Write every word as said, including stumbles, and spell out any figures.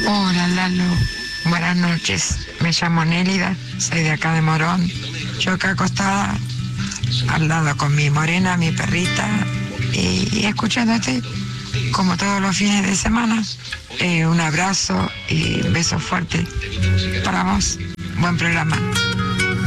Hola Lalo, buenas noches. Me llamo Nélida, soy de acá de Morón. Yo acá acostada, al lado con mi morena, mi perrita, y, y escuchándote como todos los fines de semana. Eh, un abrazo y un beso fuerte para vos. Buen programa.